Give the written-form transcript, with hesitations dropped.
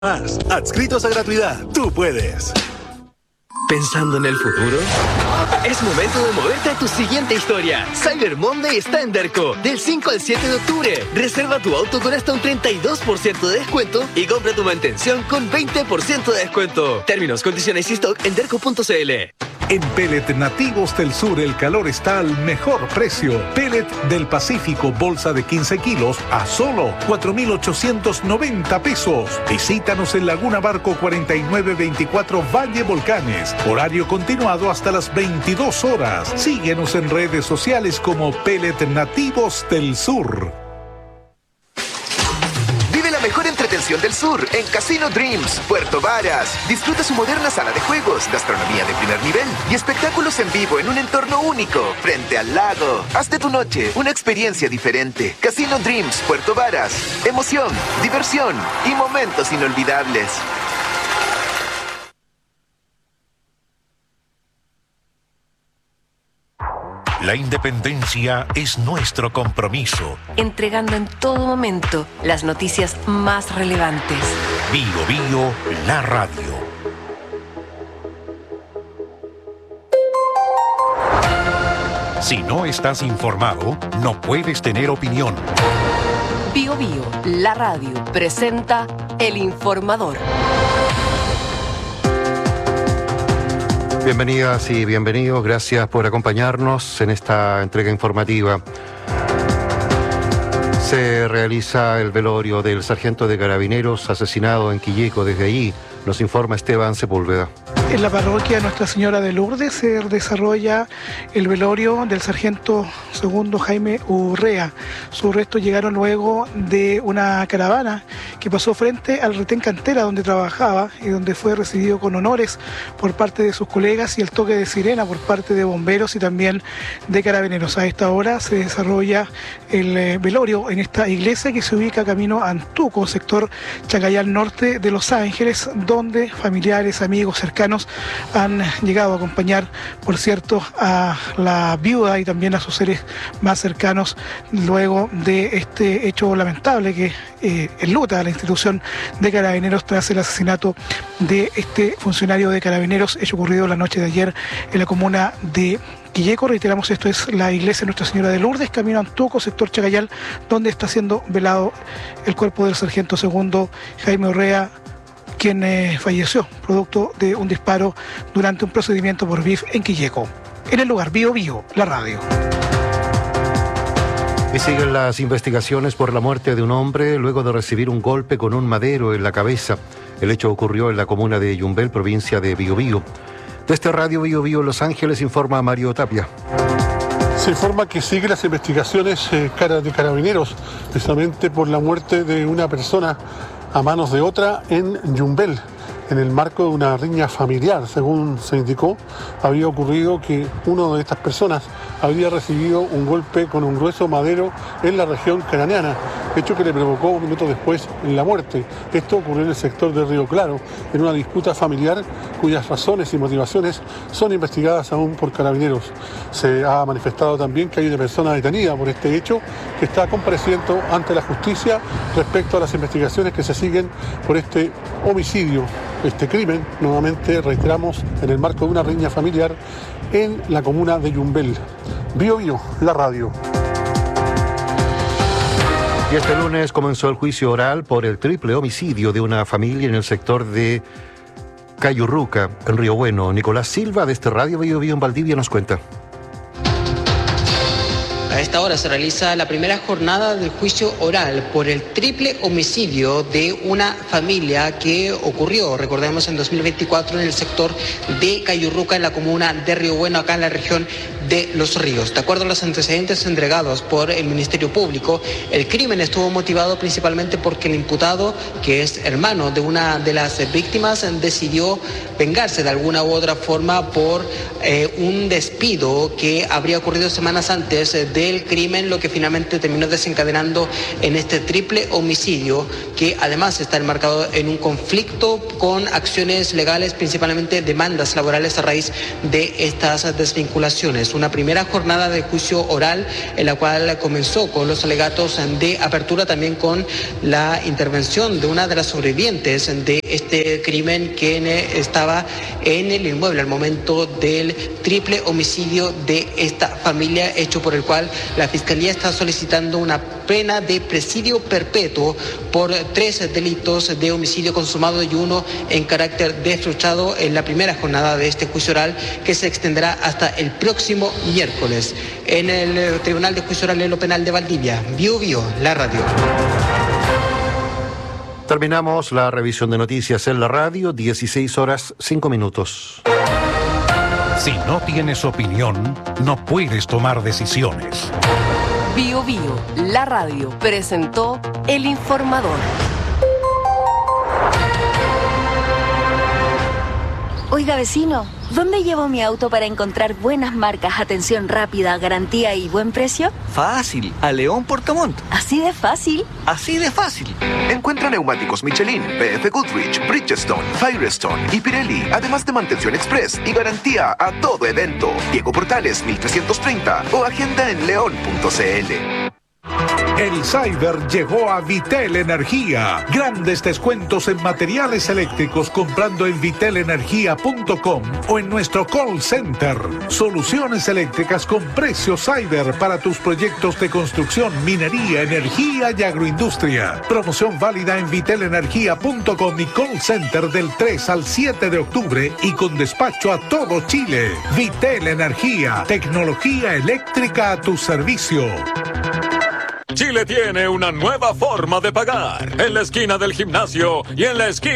Más, adscritos a gratuidad, tú puedes. ¿Pensando en el futuro? Es momento de moverte a tu siguiente historia. Cyber Monday está en Derco, del 5 al 7 de octubre. Reserva tu auto con hasta un 32% de descuento y compra tu mantención con 20% de descuento. Términos, condiciones y stock en derco.cl. En Pellet Nativos del Sur el calor está al mejor precio. Pellet del Pacífico, bolsa de 15 kilos a solo 4,890 pesos. Visítanos en Laguna Barco 4924 Valle Volcanes. Horario continuado hasta las 22 horas. Síguenos en redes sociales como Pellet Nativos del Sur. Mejor entretención del sur en Casino Dreams, Puerto Varas. Disfruta su moderna sala de juegos, gastronomía de primer nivel y espectáculos en vivo en un entorno único, frente al lago. Haz de tu noche una experiencia diferente. Casino Dreams, Puerto Varas. Emoción, diversión y momentos inolvidables. La independencia es nuestro compromiso. Entregando en todo momento las noticias más relevantes. Bio Bio, la radio. Si no estás informado, no puedes tener opinión. Bio Bio, la radio, presenta El Informador. Bienvenidas y bienvenidos, gracias por acompañarnos en esta entrega informativa. Se realiza el velorio del sargento de Carabineros asesinado en Quilleco. Desde allí nos informa Esteban Sepúlveda. En la parroquia Nuestra Señora de Lourdes se desarrolla el velorio del sargento segundo Jaime Urrea. Sus restos llegaron luego de una caravana que pasó frente al retén Cantera donde trabajaba y donde fue recibido con honores por parte de sus colegas y el toque de sirena por parte de bomberos y también de carabineros. A esta hora se desarrolla el velorio en esta iglesia que se ubica camino a Antuco, sector Chacayal Norte de Los Ángeles, donde familiares, amigos, cercanos han llegado a acompañar, por cierto, a la viuda y también a sus seres más cercanos luego de este hecho lamentable que enluta a la institución de Carabineros tras el asesinato de este funcionario de Carabineros, hecho ocurrido la noche de ayer en la comuna de Quilleco. Reiteramos, esto es la iglesia Nuestra Señora de Lourdes, camino a Antuco, sector Chacayal, donde está siendo velado el cuerpo del sargento segundo Jaime Urrea, quien falleció producto de un disparo durante un procedimiento por BIF en Quilleco. En el lugar, Bio Bio, la radio. Y siguen las investigaciones por la muerte de un hombre luego de recibir un golpe con un madero en la cabeza. El hecho ocurrió en la comuna de Yumbel, provincia de Biobío. Desde Radio Bio Bio Los Ángeles informa Mario Tapia. Se informa que siguen las investigaciones de Carabineros, precisamente por la muerte de una persona a manos de otra en Yumbel, en el marco de una riña familiar. Según se indicó, había ocurrido que una de estas personas habría recibido un golpe con un grueso madero en la región craneana, hecho que le provocó minutos después la muerte. Esto ocurrió en el sector de Río Claro, en una disputa familiar cuyas razones y motivaciones son investigadas aún por Carabineros. Se ha manifestado también que hay una persona detenida por este hecho que está compareciendo ante la justicia respecto a las investigaciones que se siguen por este homicidio, este crimen, nuevamente reiteramos, en el marco de una riña familiar en la comuna de Yumbel. Bio Bio, la radio. Y este lunes comenzó el juicio oral por el triple homicidio de una familia en el sector de Cayurruca, en Río Bueno. Nicolás Silva, de este Radio Bio Bio en Valdivia, nos cuenta. A esta hora se realiza la primera jornada del juicio oral por el triple homicidio de una familia que ocurrió, recordemos, en 2024 en el sector de Cayurruca, en la comuna de Río Bueno, acá en la región de Los Ríos. De acuerdo a los antecedentes entregados por el Ministerio Público, el crimen estuvo motivado principalmente porque el imputado, que es hermano de una de las víctimas, decidió vengarse de alguna u otra forma por un despido que habría ocurrido semanas antes del crimen, lo que finalmente terminó desencadenando en este triple homicidio que además está enmarcado en un conflicto con acciones legales, principalmente demandas laborales a raíz de estas desvinculaciones. Una primera jornada de juicio oral en la cual comenzó con los alegatos de apertura, también con la intervención de una de las sobrevivientes de este crimen, quien estaba en el inmueble al momento del triple homicidio de esta familia, hecho por el cual la Fiscalía está solicitando una pena de presidio perpetuo por 3 delitos de homicidio consumado y 1 en carácter de frustrado en la primera jornada de este juicio oral, que se extenderá hasta el próximo miércoles en el Tribunal de Juicio Oral en lo Penal de Valdivia. Bio Bio, la radio. Terminamos la revisión de noticias en la radio, 16:05. Si no tienes opinión, no puedes tomar decisiones. Bio Bio, la radio, presentó El Informador. Oiga, vecino, ¿dónde llevo mi auto para encontrar buenas marcas, atención rápida, garantía y buen precio? Fácil, a León Portamont. ¿Así de fácil? Así de fácil. Encuentra neumáticos Michelin, PF Goodrich, Bridgestone, Firestone y Pirelli, además de mantención express y garantía a todo evento. Diego Portales 1330 o agenda en león.cl. El Cyber llegó a Vitel Energía. Grandes descuentos en materiales eléctricos comprando en vitelenergia.com o en nuestro call center. Soluciones eléctricas con precios Cyber para tus proyectos de construcción, minería, energía y agroindustria. Promoción válida en vitelenergia.com y call center del 3 al 7 de octubre y con despacho a todo Chile. Vitel Energía, tecnología eléctrica a tu servicio. Chile tiene una nueva forma de pagar. En la esquina del gimnasio y en la esquina